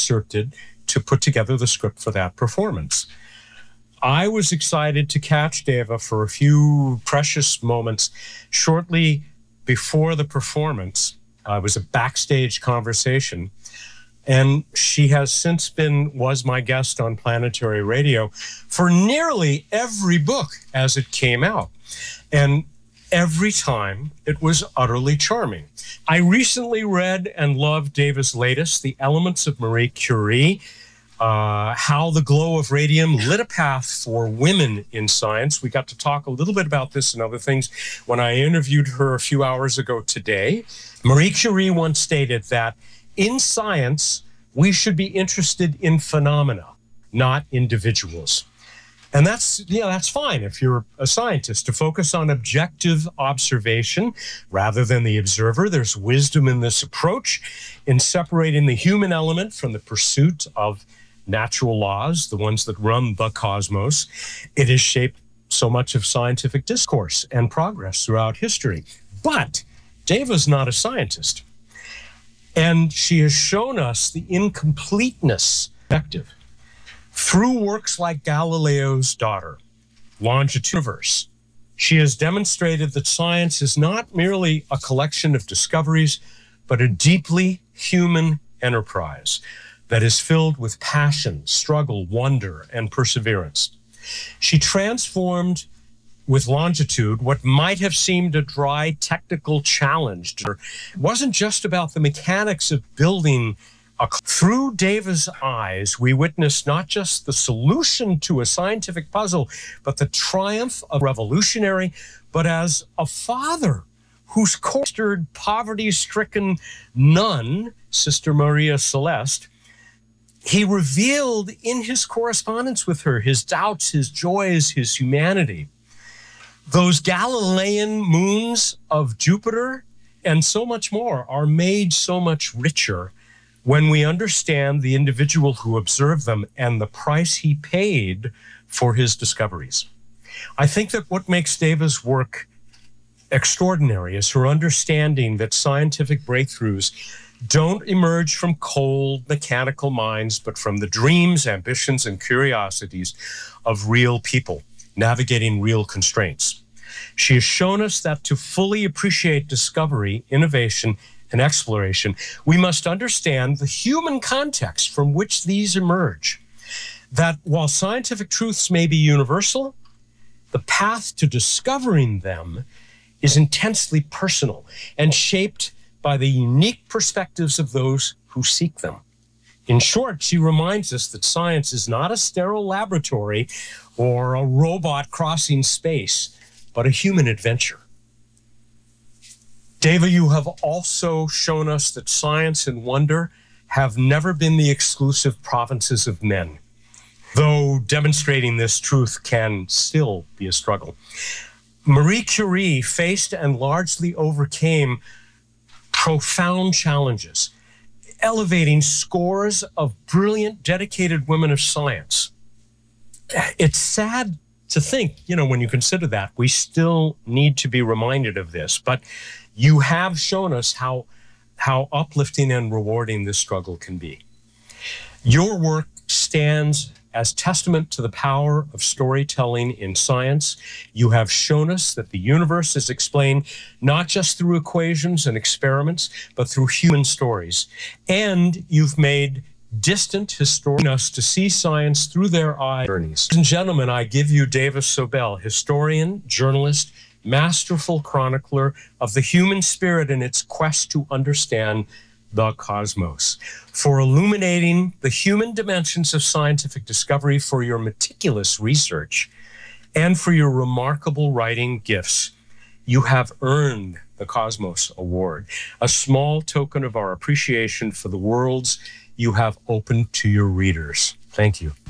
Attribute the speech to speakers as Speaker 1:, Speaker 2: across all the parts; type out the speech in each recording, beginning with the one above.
Speaker 1: excerpted to put together the script for that performance. I was excited to catch Deva for a few precious moments shortly before the performance. It was a backstage conversation, and she has since was my guest on Planetary Radio for nearly every book as it came out. And every time it was utterly charming. I recently read and loved Deva's latest, The Elements of Marie Curie, how the glow of radium lit a path for women in science. We got to talk a little bit about this and other things when I interviewed her a few hours ago today. Marie Curie once stated that in science, we should be interested in phenomena, not individuals. And that's fine if you're a scientist, to focus on objective observation rather than the observer. There's wisdom in this approach in separating the human element from the pursuit of natural laws, the ones that run the cosmos. It has shaped so much of scientific discourse and progress throughout history. But Deva's not a scientist. And she has shown us the incompleteness perspective through works like Galileo's Daughter, Longitude Universe. She has demonstrated that science is not merely a collection of discoveries, but a deeply human enterprise that is filled with passion, struggle, wonder, and perseverance. She transformed with Longitude what might have seemed a dry technical challenge. It wasn't just about the mechanics of building. Through Deva's eyes, we witnessed not just the solution to a scientific puzzle, but the triumph of a revolutionary, but as a father whose cloistered, poverty-stricken nun, Sister Maria Celeste, he revealed in his correspondence with her his doubts, his joys, his humanity. Those Galilean moons of Jupiter and so much more are made so much richer when we understand the individual who observed them and the price he paid for his discoveries. I think that what makes Deva's work extraordinary is her understanding that scientific breakthroughs don't emerge from cold, mechanical minds, but from the dreams, ambitions, and curiosities of real people navigating real constraints. She has shown us that to fully appreciate discovery, innovation, and exploration, we must understand the human context from which these emerge. That while scientific truths may be universal, the path to discovering them is intensely personal and shaped by the unique perspectives of those who seek them. In short, she reminds us that science is not a sterile laboratory or a robot crossing space, but a human adventure. Deva, you have also shown us that science and wonder have never been the exclusive provinces of men, though demonstrating this truth can still be a struggle. Marie Curie faced and largely overcame profound challenges, elevating scores of brilliant, dedicated women of science. It's sad to think, when you consider that, we still need to be reminded of this, but you have shown us how uplifting and rewarding this struggle can be. Your work stands as testament to the power of storytelling in science. You have shown us that the universe is explained not just through equations and experiments, but through human stories. And you've made distant historians to see science through their eyes. Ladies and gentlemen, I give you Deva Sobel, historian, journalist, masterful chronicler of the human spirit in its quest to understand the cosmos, for illuminating the human dimensions of scientific discovery, for your meticulous research, and for your remarkable writing gifts. You have earned the Cosmos Award, a small token of our appreciation for the worlds you have opened to your readers. Thank you.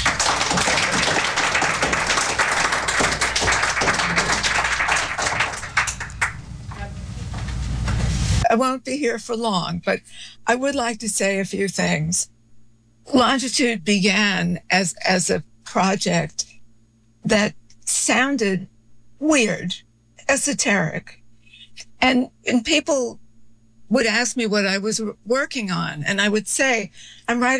Speaker 2: I won't be here for long, but I would like to say a few things. Longitude began as a project that sounded weird, esoteric, and people would ask me what I was working on, and I would say, I'm writing